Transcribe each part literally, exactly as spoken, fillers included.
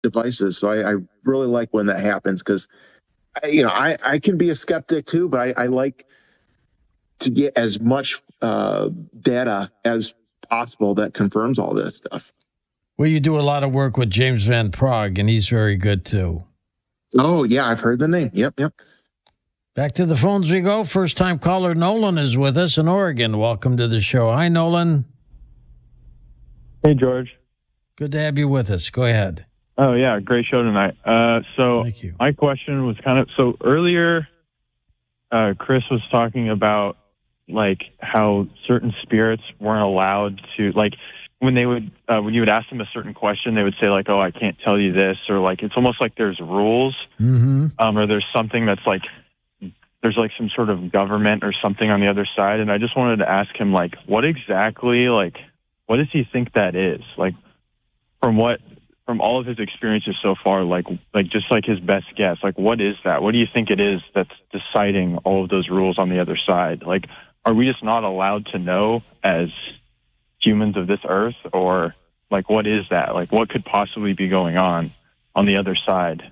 devices. So I, I really like when that happens because, you know, I, I can be a skeptic too, but I, I like to get as much uh, data as possible that confirms all this stuff. Well, you do a lot of work with James Van Praagh, and he's very good too. Oh, yeah, I've heard the name. Yep, yep. Back to the phones we go. First-time caller Nolan is with us in Oregon. Welcome to the show. Hi, Nolan. Hey, George. Good to have you with us. Go ahead. Oh, yeah, great show tonight. Uh, so Thank you. My question was kind of, so earlier uh, Chris was talking about, like, how certain spirits weren't allowed to, like, when they would, uh, when you would ask them a certain question, they would say, like, oh, I can't tell you this, or, like, it's almost like there's rules, mm-hmm. um, or there's something that's, like, there's, like, some sort of government or something on the other side, and I just wanted to ask him, like, what exactly, like, what does he think that is? Like, from what, from all of his experiences so far, like, like just like his best guess, like, what is that? What do you think it is that's deciding all of those rules on the other side? Like, are we just not allowed to know as humans of this earth, or like, what is that? Like, what could possibly be going on on the other side?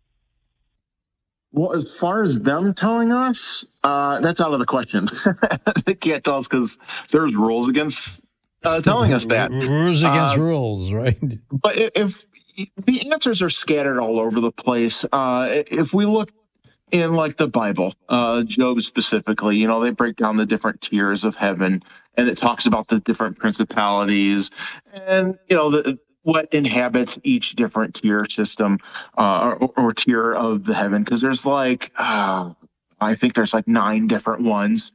Well, as far as them telling us, uh, that's out of the question. They can't tell us because there's rules against uh, telling us that. Rules against uh, rules, right? But if, if the answers are scattered all over the place, uh, if we look in like the Bible, uh, Job specifically, you know, they break down the different tiers of heaven, and it talks about the different principalities and, you know, the, what inhabits each different tier system uh, or, or tier of the heaven. Because there's like, uh, I think there's like nine different ones.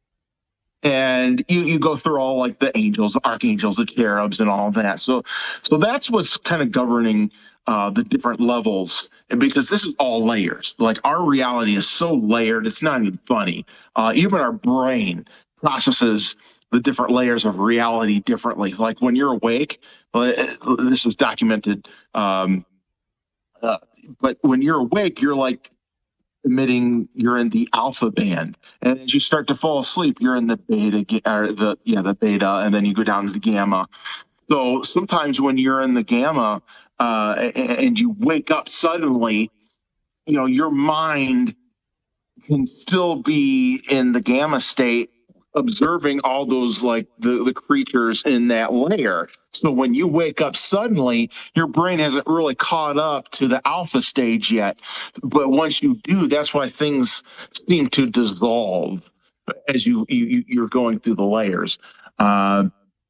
And you, you go through all like the angels, the archangels, the cherubs, and all that. So, so that's what's kind of governing uh, the different levels. And because this is all layers, like our reality is so layered, it's not even funny. Uh, even our brain processes the different layers of reality differently. Like when you're awake, uh, this is documented. Um, uh, but when you're awake, you're like emitting, you're in the alpha band, and as you start to fall asleep, you're in the beta, or the yeah the beta, and then you go down to the gamma. So sometimes when you're in the gamma uh, and you wake up suddenly, you know your mind can still be in the gamma state, observing all those like the, the creatures in that layer. So when you wake up suddenly, your brain hasn't really caught up to the alpha stage yet. But once you do, that's why things seem to dissolve as you, you you're going through the layers. Uh,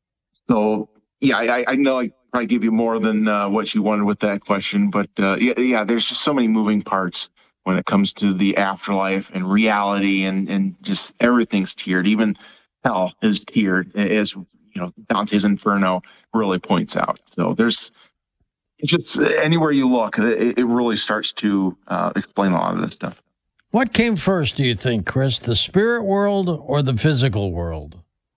so yeah, I, I know I probably give you more than uh, what you wanted with that question, but uh, yeah, yeah, there's just so many moving parts when it comes to the afterlife and reality, and, and just everything's tiered. Even hell is tiered, as you know, Dante's Inferno really points out. So there's just anywhere you look, it, it really starts to uh, explain a lot of this stuff. What came first, do you think, Chris, the spirit world or the physical world?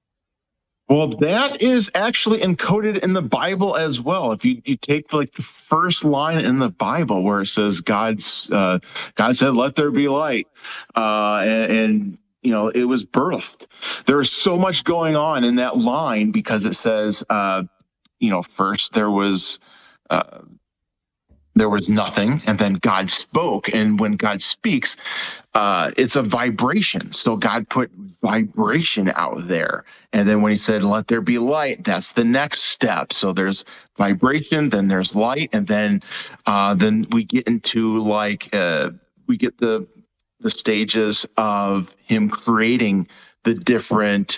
Well, that is actually encoded in the Bible as well. If you, you take like the first line in the Bible where it says God's uh, God said, "Let there be light," uh, and, and you know it was birthed. There is so much going on in that line because it says, uh, you know, first there was. Uh, There was nothing, and then God spoke. And when God speaks, uh, it's a vibration. So God put vibration out there. And then when he said, "Let there be light," that's the next step. So there's vibration, then there's light, and then uh, then we get into like uh, we get the the stages of him creating the different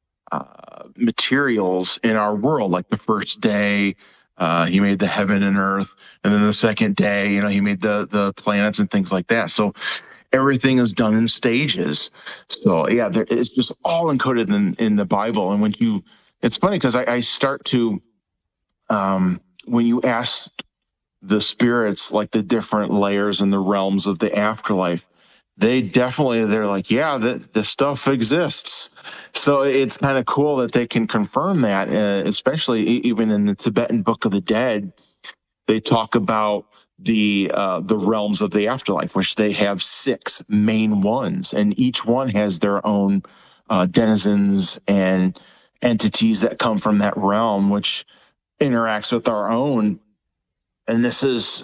uh, materials in our world, like the first day. Uh, he made the heaven and earth, and then the second day, you know, he made the the planets and things like that. So everything is done in stages. So yeah, there, it's just all encoded in in the Bible. And when you, it's funny because I, I start to, um, when you ask the spirits like the different layers and the realms of the afterlife, they definitely they're like, yeah, the the stuff exists. So it's kind of cool that they can confirm that, uh, especially even in the Tibetan Book of the Dead, they talk about the uh, the realms of the afterlife, which they have six main ones, and each one has their own uh, denizens and entities that come from that realm, which interacts with our own. And this is